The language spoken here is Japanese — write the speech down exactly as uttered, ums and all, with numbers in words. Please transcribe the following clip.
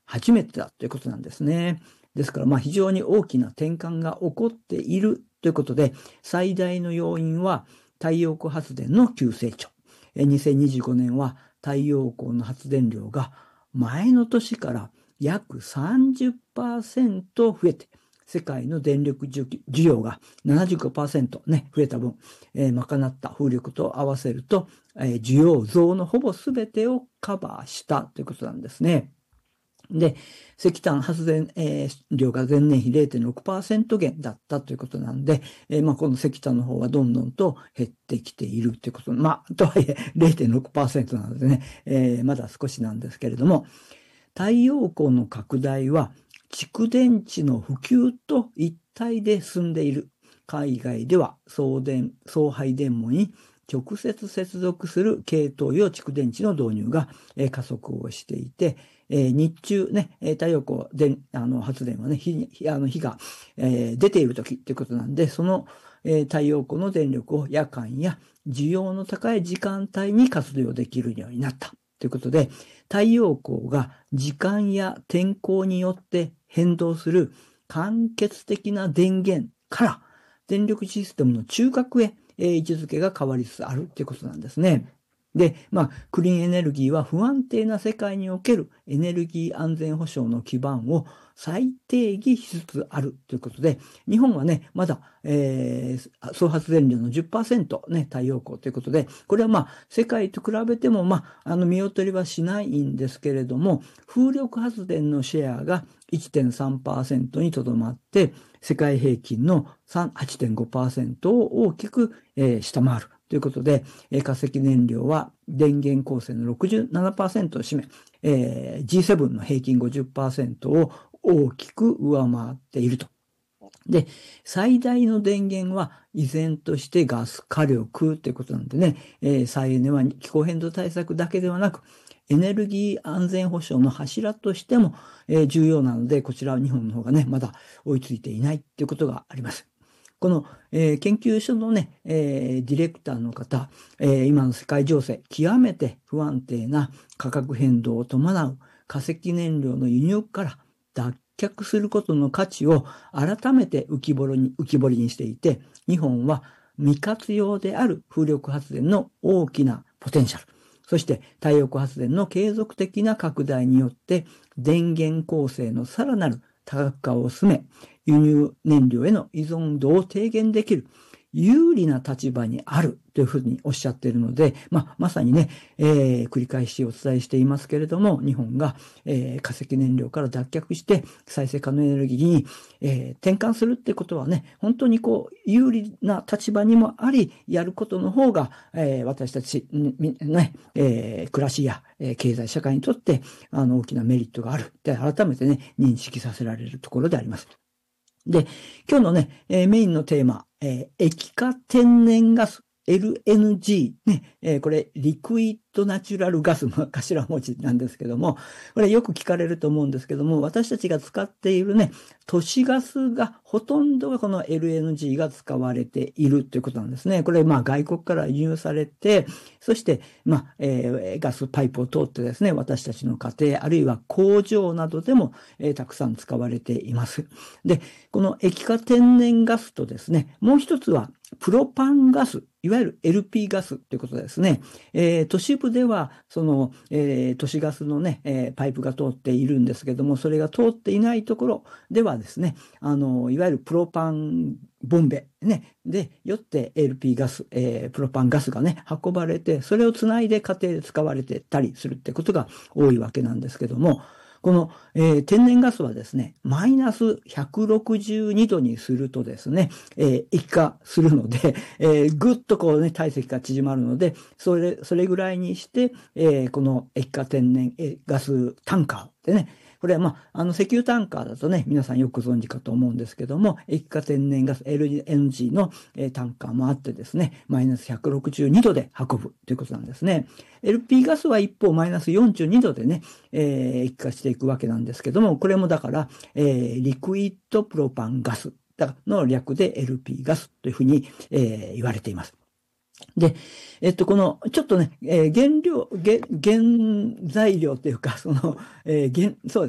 初めてだということなんですね。ですから、まあ非常に大きな転換が起こっているということで、最大の要因は太陽光発電の急成長。にせんにじゅうごねんは太陽光の発電量が前の年から約 さんじゅっパーセント 増えて、世界の電力需要が ななじゅうごパーセント ね、増えた分、えー、賄った風力と合わせると、えー、需要増のほぼ全てをカバーしたということなんですね。で、石炭発電、えー、量が前年比 れいてんろくパーセント 減だったということなんで、えー、まあこの石炭の方はどんどんと減ってきているということ。まあ、とはいえ れいてんろくパーセント なのでね、えー、まだ少しなんですけれども、太陽光の拡大は蓄電池の普及と一体で進んでいる。海外では送電、送配電網に直接接続する系統用蓄電池の導入が加速をしていて、日中ね、太陽光電あの発電はね、火、あの火が出ている時っていうことなんで、その太陽光の電力を夜間や需要の高い時間帯に活用できるようになった。ということで、太陽光が時間や天候によって変動する間欠的な電源から電力システムの中核へ位置づけが変わりつつあるということなんですね。で、まあ、クリーンエネルギーは不安定な世界におけるエネルギー安全保障の基盤を再定義しつつあるということで、日本はね、まだ、えー、総発電量の じゅっパーセント ね、太陽光ということで、これはまあ、世界と比べても、まあ、あの、見劣りはしないんですけれども、風力発電のシェアが いってんさんパーセント にとどまって、世界平均の はちてんごパーセント を大きく、えー、下回る。ということで、化石燃料は電源構成の ろくじゅうななパーセント を占め、えー、ジーセブン の平均 ごじゅっパーセント を大きく上回っていると。で、最大の電源は依然としてガス火力ということなんでね、えー、再エネは気候変動対策だけではなく、エネルギー安全保障の柱としても、えー、重要なので、こちらは日本の方がね、まだ追いついていないということがあります。この、えー、研究所のね、えー、ディレクターの方、えー、今の世界情勢、極めて不安定な価格変動を伴う化石燃料の輸入から脱却することの価値を改めて浮き彫りに、浮き彫りにしていて、日本は未活用である風力発電の大きなポテンシャル、そして太陽光発電の継続的な拡大によって電源構成のさらなる多角化を進め、輸入燃料への依存度を低減できる有利な立場にあるというふうにおっしゃっているので、まあ、まさにね、えー、繰り返しお伝えしていますけれども、日本が、えー、化石燃料から脱却して再生可能エネルギーに、えー、転換するってことはね、本当にこう、有利な立場にもあり、やることの方が、えー、私たち、ね、えー、暮らしや、えー、経済社会にとって、あの、大きなメリットがあるって、改めてね、認識させられるところであります。で、今日のね、えー、メインのテーマ、えー、液化天然ガス、エルエヌジー、ね、えー、これ、リクイッドナチュラルガスの頭文字なんですけども、これよく聞かれると思うんですけども、私たちが使っているね、都市ガスが、ほとんどがこの エルエヌジー が使われているということなんですね。これ、まあ、外国から輸入されて、そして、まあ、えー、ガスパイプを通ってですね、私たちの家庭、あるいは工場などでも、えー、たくさん使われています。で、この液化天然ガスとですね、もう一つは、プロパンガス、いわゆる エルピー ガスということですね。えー、都市部では、その、えー、都市ガスのね、えー、パイプが通っているんですけども、それが通っていないところではですね、あの、いわゆるプロパンボンベ、ね、で、よって エルピー ガス、えー、プロパンガスがね、運ばれて、それをつないで家庭で使われてたりするってことが多いわけなんですけども、この、えー、天然ガスはですね、マイナスひゃくろくじゅうにどにするとですね、えー、液化するので、えー、ぐっとこうね、体積が縮まるので、それ、それぐらいにして、えー、この液化天然ガスタンカーでね、これはまあ、あの石油タンカーだとね、皆さんよくご存知かと思うんですけども、液化天然ガス エルエヌジー のタンカーもあってですね、マイナスひゃくろくじゅうにどで運ぶということなんですね。エルピー ガスは一方マイナスよんじゅうにどでね、えー、液化していくわけなんですけども、これもだから、えー、リクイッドプロパンガスの略で エルピー ガスというふうに、えー、言われています。で、えっと、この、ちょっとね、えー、原料、原、原材料というか、その、えー、原、そう